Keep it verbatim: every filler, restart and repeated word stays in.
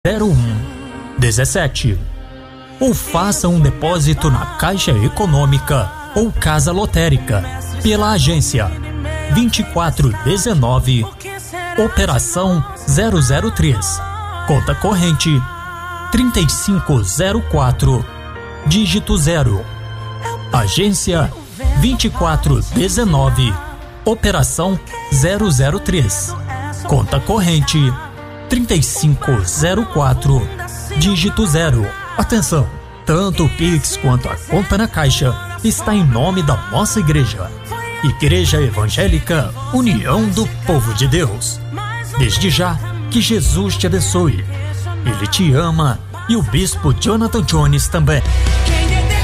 zero um dezessete. Ou faça um depósito na Caixa Econômica ou Casa Lotérica pela agência vinte e quatro dezenove, operação zero zero três, conta corrente trinta e cinco zero quatro, dígito zero. Agência vinte e quatro dezenove, operação zero zero três, conta corrente trinta e cinco zero quatro, dígito zero. Atenção, tanto o Pix quanto a conta na Caixa está em nome da nossa igreja, Igreja Evangélica União do Povo de Deus. Desde já, que Jesus te abençoe. Ele te ama e o Bispo Jonathan Jones também.